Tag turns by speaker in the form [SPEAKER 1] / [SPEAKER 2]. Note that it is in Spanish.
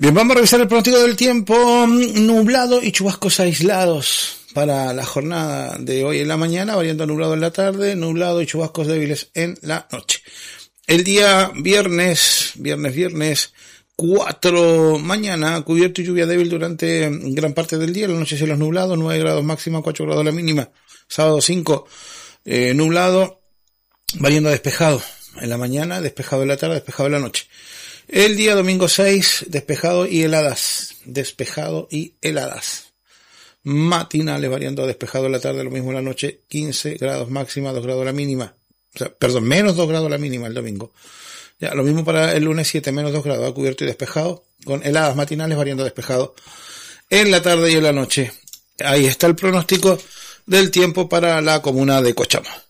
[SPEAKER 1] Bien, vamos a revisar el pronóstico del tiempo. Nublado y chubascos aislados para la jornada de hoy en la mañana, variando nublado en la tarde, nublado y chubascos débiles en la noche. El día viernes 4 mañana, cubierto y lluvia débil durante gran parte del día, la noche cielos nublados, 9 grados máxima, 4 grados la mínima. Sábado 5, nublado, variando a despejado en la mañana, despejado en la tarde, despejado en la noche. El día domingo 6, despejado y heladas. Matinales variando a despejado en la tarde, lo mismo en la noche, 15 grados máxima, 2 grados la mínima. O sea, perdón, menos 2 grados la mínima el domingo. Ya, lo mismo para el lunes 7, menos 2 grados, cubierto y despejado, con heladas matinales variando a despejado en la tarde y en la noche. Ahí está el pronóstico del tiempo para la comuna de Cochamó.